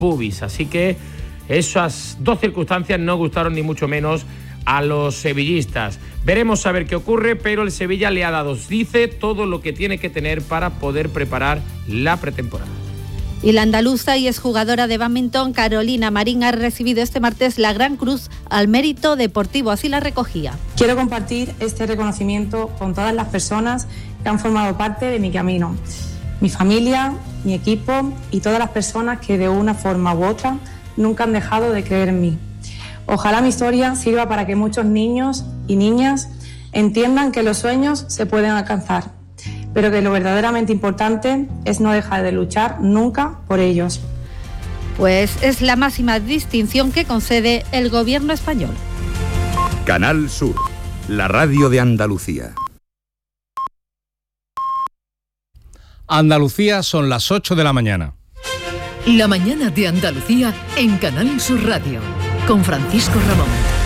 pubis. Así que esas dos circunstancias no gustaron ni mucho menos a los sevillistas. Veremos a ver qué ocurre, pero el Sevilla le ha dado, dice, todo lo que tiene que tener para poder preparar la pretemporada. Y la andaluza y exjugadora de bádminton Carolina Marín ha recibido este martes la Gran Cruz al Mérito Deportivo, así la recogía. Quiero compartir este reconocimiento con todas las personas que han formado parte de mi camino, mi familia, mi equipo y todas las personas que de una forma u otra nunca han dejado de creer en mí. Ojalá mi historia sirva para que muchos niños y niñas entiendan que los sueños se pueden alcanzar, pero que lo verdaderamente importante es no dejar de luchar nunca por ellos. Pues es la máxima distinción que concede el gobierno español. Canal Sur, la radio de Andalucía. Andalucía, son las 8 de la mañana. La mañana de Andalucía en Canal Sur Radio, con Francisco Ramón.